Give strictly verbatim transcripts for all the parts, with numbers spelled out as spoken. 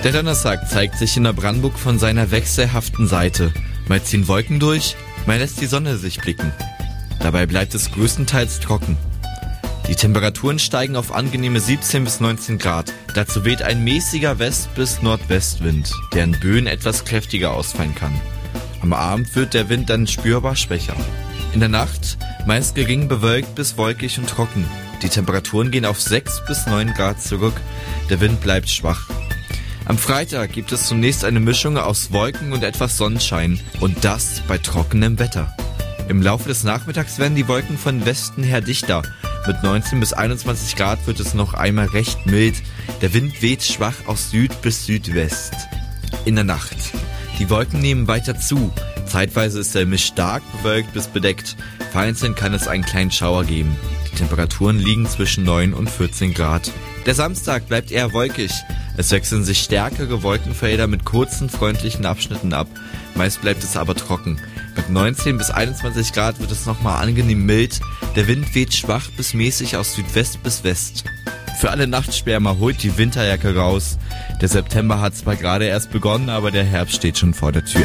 Der Donnerstag zeigt sich in Neubrandenburg von seiner wechselhaften Seite. Mal ziehen Wolken durch, mal lässt die Sonne sich blicken. Dabei bleibt es größtenteils trocken. Die Temperaturen steigen auf angenehme siebzehn bis neunzehn Grad. Dazu weht ein mäßiger West- bis Nordwestwind, der in Böen etwas kräftiger ausfallen kann. Am Abend wird der Wind dann spürbar schwächer. In der Nacht meist gering bewölkt bis wolkig und trocken. Die Temperaturen gehen auf sechs bis neun Grad zurück. Der Wind bleibt schwach. Am Freitag gibt es zunächst eine Mischung aus Wolken und etwas Sonnenschein. Und das bei trockenem Wetter. Im Laufe des Nachmittags werden die Wolken von Westen her dichter. Mit neunzehn bis einundzwanzig Grad wird es noch einmal recht mild. Der Wind weht schwach aus Süd bis Südwest. In der Nacht. Die Wolken nehmen weiter zu. Zeitweise ist der Himmel stark bewölkt bis bedeckt. Vereinzelt kann es einen kleinen Schauer geben. Die Temperaturen liegen zwischen neun und vierzehn Grad. Der Samstag bleibt eher wolkig. Es wechseln sich stärkere Wolkenfelder mit kurzen, freundlichen Abschnitten ab. Meist bleibt es aber trocken. Mit neunzehn bis einundzwanzig Grad wird es nochmal angenehm mild. Der Wind weht schwach bis mäßig aus Südwest bis West. Für alle Nachtschwärmer holt die Winterjacke raus. Der September hat zwar gerade erst begonnen, aber der Herbst steht schon vor der Tür.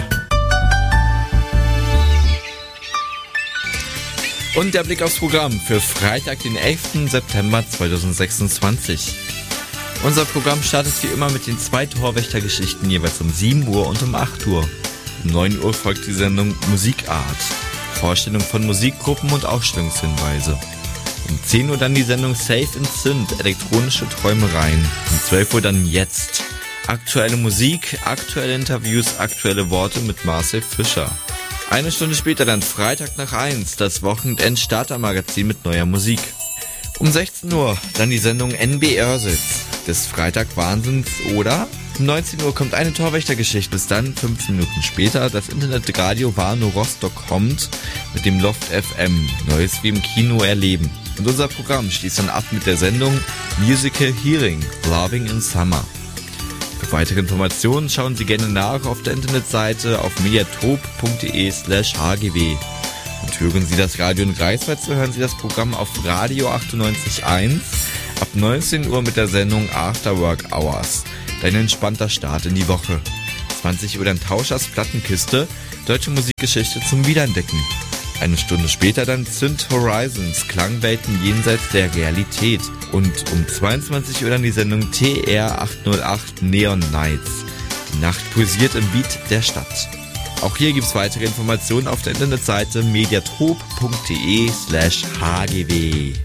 Und der Blick aufs Programm für Freitag, den elften September zweitausendsechsundzwanzig. Unser Programm startet wie immer mit den zwei Torwächtergeschichten jeweils um sieben Uhr und um acht Uhr. Um neun Uhr folgt die Sendung Musikart, Vorstellung von Musikgruppen und Ausstellungshinweise. Um zehn Uhr dann die Sendung Safe and Synth, elektronische Träumereien. Um zwölf Uhr dann Jetzt. Aktuelle Musik, aktuelle Interviews, aktuelle Worte mit Marcel Fischer. Eine Stunde später dann Freitag nach eins, das Wochenend-Starter-Magazin mit neuer Musik. Um sechzehn Uhr dann die Sendung N B Örsitz, des Freitag Wahnsinns oder? Um neunzehn Uhr kommt eine Torwächtergeschichte, bis dann fünfzehn Minuten später das Internetradio Warnow Rostock kommt mit dem Loft F M, Neues wie im Kino erleben. Und unser Programm schließt dann ab mit der Sendung Musical Healing, Loving in Summer. Für weitere Informationen schauen Sie gerne nach auf der Internetseite auf mediatop.de slash hgw. Und hören Sie das Radio in Greifswald, so hören Sie das Programm auf Radio achtundneunzig Komma eins ab neunzehn Uhr mit der Sendung After Work Hours. Dein entspannter Start in die Woche. zwanzig Uhr dann Tauschers Plattenkiste, deutsche Musikgeschichte zum Wiederentdecken. Eine Stunde später dann Synth Horizons, Klangwelten jenseits der Realität. Und um zweiundzwanzig Uhr dann die Sendung T R achthundertacht Neon Nights. Die Nacht pulsiert im Beat der Stadt. Auch hier gibt's weitere Informationen auf der Internetseite mediatop.de slash hgw.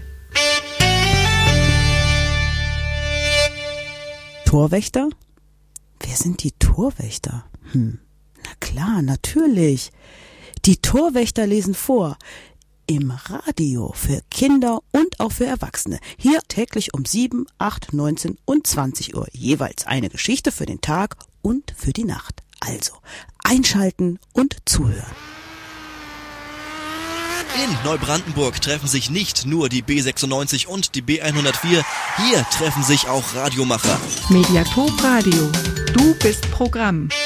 Torwächter? Wer sind die Torwächter? Hm, na klar, natürlich. Die Torwächter lesen vor. Im Radio für Kinder und auch für Erwachsene. Hier täglich um sieben, acht, neunzehn und zwanzig Uhr. Jeweils eine Geschichte für den Tag und für die Nacht. Also einschalten und zuhören. In Neubrandenburg treffen sich nicht nur die B sechsundneunzig und die B hundertvier, hier treffen sich auch Radiomacher. Mediatop Radio. Du bist Programm.